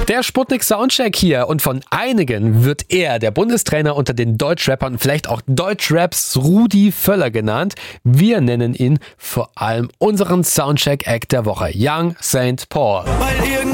Der Sputnik Soundcheck hier und von einigen wird er, der Bundestrainer unter den Deutschrappern, vielleicht auch Deutschraps Rudi Völler genannt. Wir nennen ihn vor allem unseren Soundcheck-Act der Woche, Young St. Paul. Weil